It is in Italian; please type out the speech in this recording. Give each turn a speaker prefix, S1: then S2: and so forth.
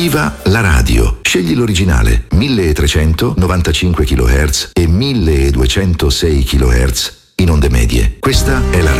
S1: Viva la radio. Scegli l'originale 1395 kHz e 1206 kHz in onde medie. Questa è la